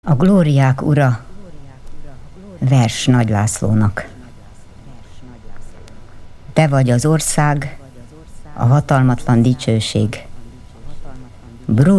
A glóriák ura, vers Nagy Lászlónak. Te vagy az ország, a hatalmatlan dicsőség.